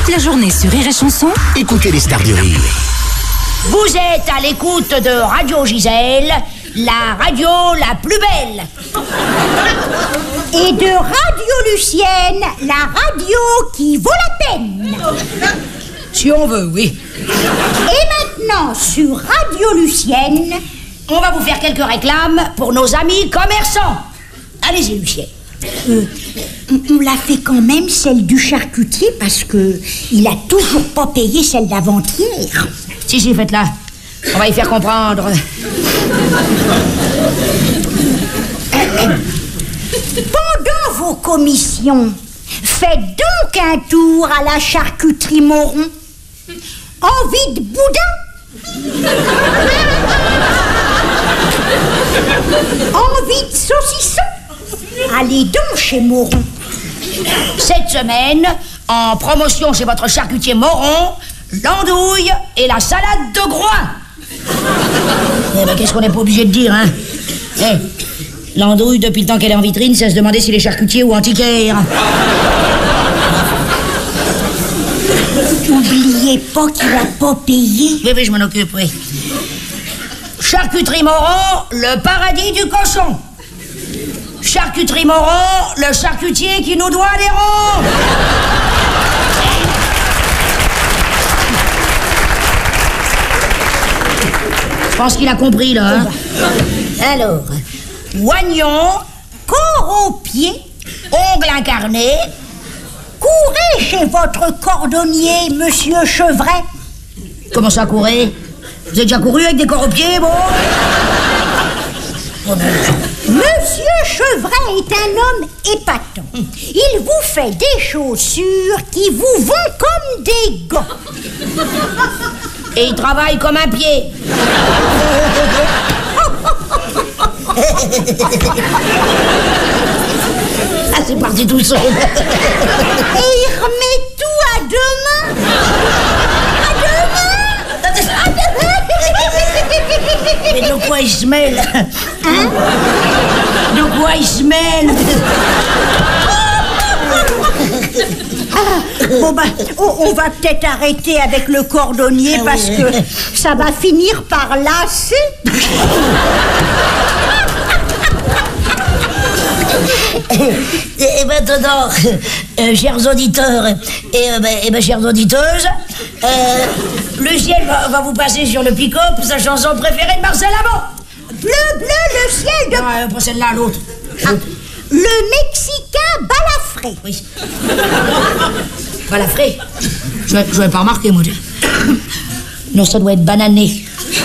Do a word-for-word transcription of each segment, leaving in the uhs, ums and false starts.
Toute la journée sur Rire et Chanson, écoutez les stars du rire. Vous êtes à l'écoute de Radio Gisèle, la radio la plus belle. Et de Radio Lucienne, la radio qui vaut la peine. Si on veut, oui. Et maintenant, sur Radio Lucienne, on va vous faire quelques réclames pour nos amis commerçants. Allez-y, Lucienne. Euh, on l'a fait quand même, celle du charcutier, parce que il a toujours pas payé celle d'avant-hier. Si, si, faites-la. On va y faire comprendre. Pendant vos commissions, faites donc un tour à la charcuterie Moron. Envie de boudin? Envie de saucisson? Allez donc chez Moron. Cette semaine, en promotion chez votre charcutier Moron, l'andouille et la salade de groin. Eh ben, qu'est-ce qu'on n'est pas obligé de dire, hein? Eh, l'andouille, depuis le temps qu'elle est en vitrine, c'est à se demander s'il est charcutier ou antiquaire. N'oubliez pas qu'il n'a pas payé. Oui, oui, je m'en occupe, oui. Charcuterie Moron, le paradis du cochon. Charcuterie Moron, le charcutier qui nous doit des ronds. Je pense qu'il a compris, là. Hein? Alors, oignon, corps aux pieds, ongles incarnés. Courez chez votre cordonnier, monsieur Chevret. Comment ça, courir? Vous avez déjà couru avec des corps aux pieds, bon? Monsieur Chevret est un homme épatant. Il vous fait des chaussures qui vous vont comme des gants. Et il travaille comme un pied. Ah, c'est parti tout seul. Et il remet tout à deux mains. À deux mains. À deux mains. Mais de quoi il se mêle? Hein? De quoi il se mêle? Ah, bon bah, on, on va peut-être arrêter avec le cordonnier ah, parce oui. que ça va finir par lasser. Et maintenant, euh, chers auditeurs et, euh, bah, et bah, chères auditeuses, euh, Lucienne va, va vous passer sur le pick-up sa chanson préférée de Marcel Amont. Bleu, bleu, le ciel de... Non, euh, pas celle-là, l'autre. Ah, le Mexicain balafré. Oui. Balafré? Je n'avais pas remarqué, moi. Non, ça doit être banané.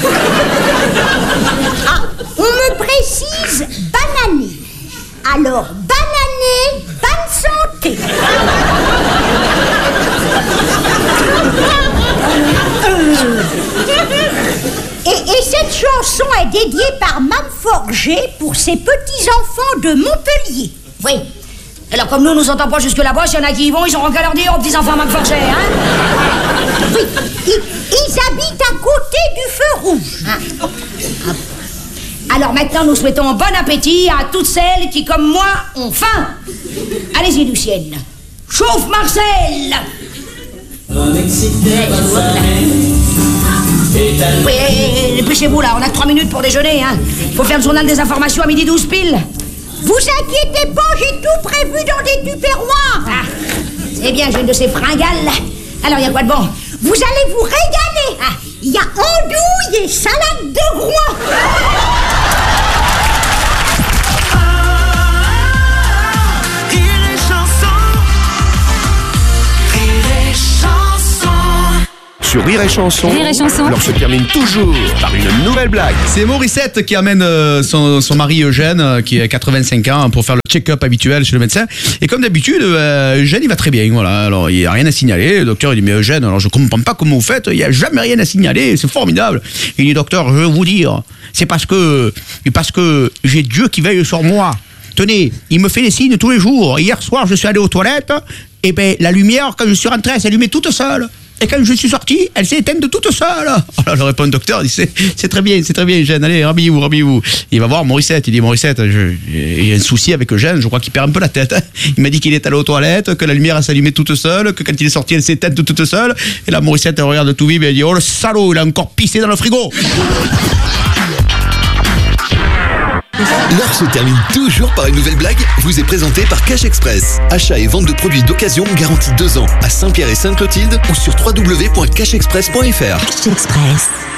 Ah, on me précise banané. Alors, banané, bonne santé. Et, et cette chanson est dédiée par Mme Forger pour ses petits-enfants de Montpellier. Oui. Alors, comme nous, nous entendons pas jusque là-bas, s'il y en a qui y vont, ils auront qu'à leur dire aux petits-enfants Mme Forger, hein? Oui, ils, ils habitent à côté du feu rouge. Ah. Ah. Alors maintenant, nous souhaitons bon appétit à toutes celles qui, comme moi, ont faim. Allez-y, Lucienne. Chauffe Marcel. Oui, dépêchez-vous là, on a que trois minutes pour déjeuner, hein. Faut faire le journal des informations à midi douze pile. Vous inquiétez pas, j'ai tout prévu dans des tupperwares. Ah, c'est bien, j'ai une de ces fringales. Alors, il y a quoi de bon? Vous allez vous régaler. Ah, il y a andouille et salade de groin. Sur Rire et Chanson, Rire et Chanson. Alors se termine toujours par une nouvelle blague. C'est Morissette qui amène euh, son, son mari Eugène, euh, qui a quatre-vingt-cinq ans, pour faire le check-up habituel chez le médecin. Et comme d'habitude, euh, Eugène, il va très bien. Voilà. Alors, il n'y a rien à signaler. Le docteur, il dit, mais Eugène, alors je comprends pas comment vous faites. Il n'y a jamais rien à signaler. C'est formidable. Il dit, docteur, je vais vous dire, c'est parce que, parce que j'ai Dieu qui veille sur moi. Tenez, il me fait des signes tous les jours. Hier soir, je suis allé aux toilettes, et ben la lumière, quand je suis rentré, elle s'allumait toute seule. Et quand je suis sorti, elle s'est éteinte toute seule. Alors je réponds au docteur, il dit c'est, c'est très bien, c'est très bien, Eugène, allez, rhabillez-vous, rhabillez-vous. Il va voir Morissette, il dit Morissette, je, il y a un souci avec Eugène, je crois qu'il perd un peu la tête. Il m'a dit qu'il est allé aux toilettes, que la lumière s'allumait toute seule, que quand il est sorti, elle s'est éteinte toute seule. Et là, Morissette, elle regarde tout vide et elle dit oh le salaud, il a encore pissé dans le frigo. L'heure se termine toujours par une nouvelle blague, vous est présentée par Cash Express. Achat et vente de produits d'occasion garantis deux ans à Saint-Pierre et Sainte-Clotilde ou sur w w w point cash express point f r. Cash Express.